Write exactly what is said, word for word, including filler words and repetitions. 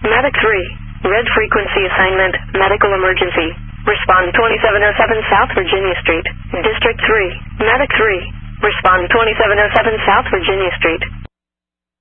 Medic three. Red frequency assignment, medical emergency. Respond twenty-seven oh seven South Virginia Street. District three. Medic three. Respond twenty-seven oh seven South Virginia Street.